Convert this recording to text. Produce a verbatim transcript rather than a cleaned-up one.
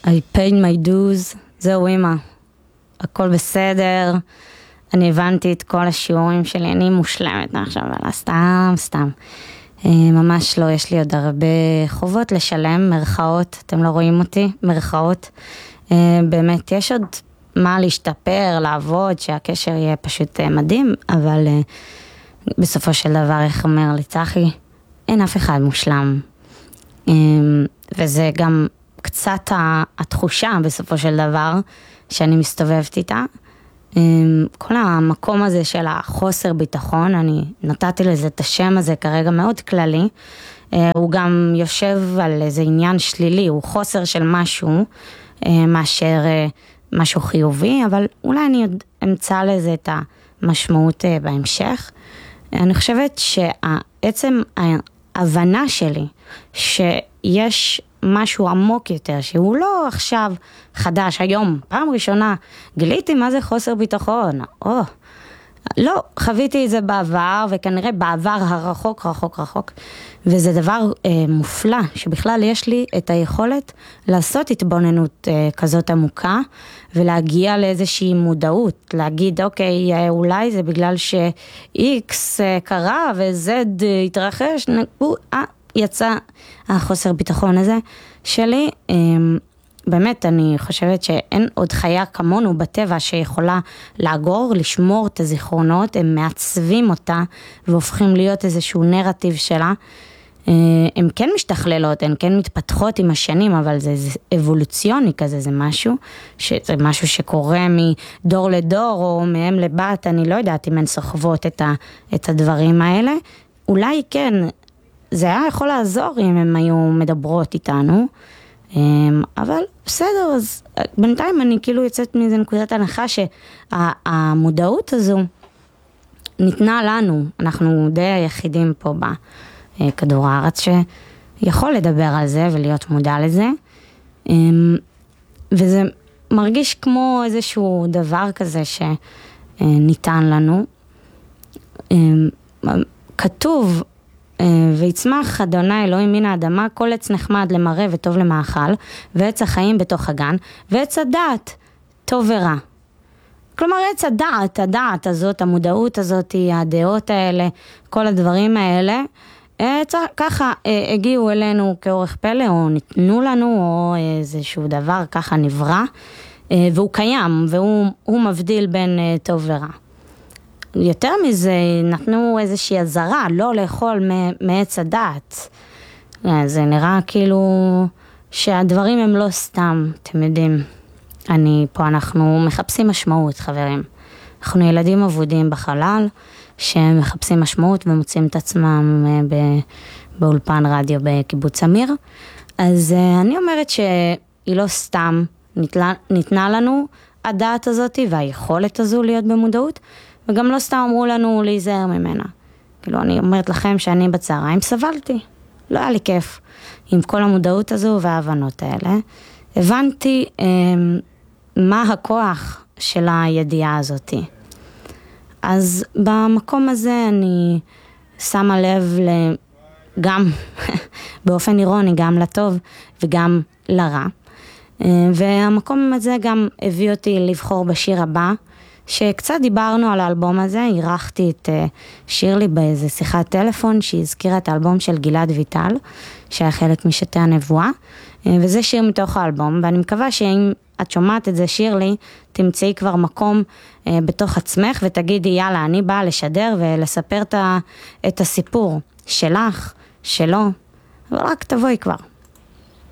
I paid my dues, זהו אמא, הכל בסדר, אני הבנתי את כל השיעורים שלי, אני מושלמת עכשיו, אבל סתם, סתם. ממש לא, יש לי עוד הרבה חובות לשלם, מרכאות, אתם לא רואים אותי, מרכאות. באמת, יש עוד מה להשתפר, לעבוד, שהקשר יהיה פשוט מדהים, אבל בסופו של דבר, איך אומר לי, צחי, אין אף אחד מושלם. וזה גם קצת התחושה בסופו של דבר, שאני מסתובבת איתה. כל המקום הזה של החוסר ביטחון, אני נתתי לזה את השם הזה כרגע מאוד כללי, הוא גם יושב על איזה עניין שלילי, הוא חוסר של משהו, מאשר משהו חיובי, אבל אולי אני עוד אמצא לזה את המשמעות בהמשך. אני חושבת שהעצם ההבנה שלי, שיש משהו עמוק יותר, שהוא לא עכשיו חדש, היום, פעם ראשונה, גיליתי מה זה חוסר ביטחון, או, לא, חוויתי את זה בעבר, וכנראה בעבר הרחוק, רחוק, רחוק, וזה דבר אה, מופלא, שבכלל יש לי את היכולת לעשות התבוננות אה, כזאת עמוקה, ולהגיע לאיזושהי מודעות, להגיד, אוקיי, אה, אולי זה בגלל ש-X אה, קרה, ו-Z אה, התרחש, נקו, אה, יצא החוסר ביטחון הזה שלי. באמת, אני חושבת שאין עוד חיה כמונו בטבע שיכולה לאגור, לשמור את הזיכרונות, הם מעצבים אותה והופכים להיות איזשהו נרטיב שלה. הם כן משתכללות, הן כן מתפתחות עם השנים, אבל זה, זה אבולוציוני כזה, זה משהו, זה משהו שקורה מדור לדור או מהם לבת, אני לא יודעת אם הן סוחבות את, ה, את הדברים האלה. אולי כן, זה היה יכול לעזור אם הם היו מדברות איתנו, אבל בסדר, אז בינתיים אני כאילו יוצאת מאיזה נקודת הנחה שהמודעות הזו ניתנה לנו, אנחנו די היחידים פה בכדור הארץ שיכול לדבר על זה ולהיות מודע לזה, וזה מרגיש כמו איזשהו דבר כזה שניתן לנו. כתוב, ויצמח אדוני אלוהים מן האדמה, כל עץ נחמד למראה וטוב למאכל, ועץ החיים בתוך הגן, ועץ הדעת טוב ורע. כלומר, עץ הדעת, הדעת הזאת, המודעות הזאת, הדעות האלה, כל הדברים האלה, ככה הגיעו אלינו כאורך פלא, או ניתנו לנו, או איזשהו דבר ככה נברא, והוא קיים, והוא מבדיל בין טוב ורע. יותר מזה, נתנו איזושהי עזרה, לא לאכול מעץ הדעת. זה נראה כאילו שהדברים הם לא סתם, אתם יודעים. אני, פה אנחנו מחפשים משמעות, חברים. אנחנו ילדים עבודים בחלל, שמחפשים משמעות ומוצאים את עצמם באולפן רדיו בקיבוץ אמיר. אז אני אומרת שהיא לא סתם ניתנה, ניתנה לנו הדעת הזאת והיכולת הזו להיות במודעות, וגם לא סתם אמרו לנו להיזהר ממנה. כאילו, אני אומרת לכם שאני בצהריים סבלתי. לא היה לי כיף עם כל המודעות הזו וההבנות האלה. הבנתי אה, מה הכוח של הידיעה הזאת. אז במקום הזה אני שמה לב גם באופן אירוני, גם לטוב וגם לרע. אה, והמקום הזה גם הביא אותי לבחור בשיר הבא, שקצת דיברנו על האלבום הזה, עירכתי את שירלי באיזה שיחת טלפון, שהזכירה את האלבום של גלעד ויטל, שהיה חלק משתי הנבואה, וזה שיר מתוך האלבום, ואני מקווה שאם את שומעת את זה שירלי, תמצאי כבר מקום בתוך עצמך, ותגידי יאללה, אני באה לשדר ולספר את הסיפור שלך, שלו, אבל רק תבואי כבר.